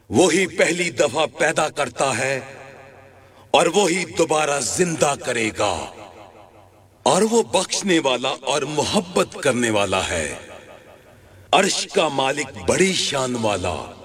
वो ही पहली दफा पैदा करता है और वो ही दोबारा जिंदा करेगा, और वो बख्शने वाला और मोहब्बत करने वाला है। अर्श का मालिक बड़ी शान वाला,